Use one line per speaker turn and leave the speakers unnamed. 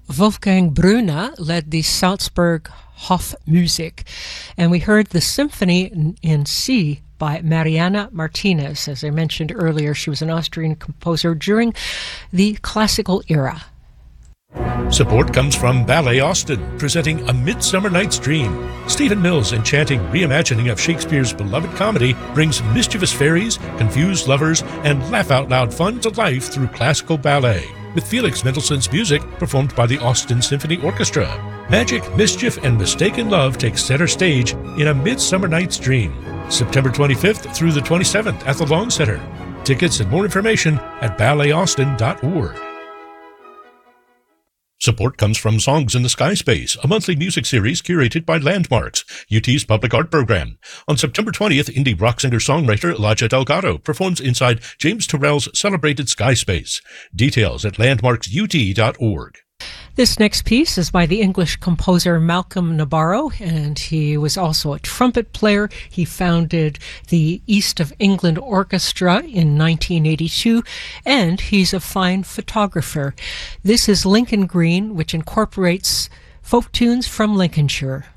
Wolfgang Bruna led the Salzburg Hofmusik, and we heard the Symphony in C by Mariana Martinez. As I mentioned earlier, she was an Austrian composer during the classical era.
Support comes from Ballet Austin, presenting A Midsummer Night's Dream. Stephen Mills' enchanting reimagining of Shakespeare's beloved comedy brings mischievous fairies, confused lovers, and laugh-out-loud fun to life through classical ballet, with Felix Mendelssohn's music performed by the Austin Symphony Orchestra. Magic, mischief, and mistaken love take center stage in A Midsummer Night's Dream, September 25th through the 27th at the Long Center. Tickets and more information at ballet.austin.org. Support comes from Songs in the Sky Space, a monthly music series curated by Landmarks, UT's public art program. On September 20th, indie rock singer-songwriter Elijah Delgado performs inside James Turrell's celebrated Sky Space. Details at landmarksut.org.
This next piece is by the English composer Malcolm Nabarro, and he was also a trumpet player. He founded the East of England Orchestra in 1982, and he's a fine photographer. This is Lincoln Green, which incorporates folk tunes from Lincolnshire.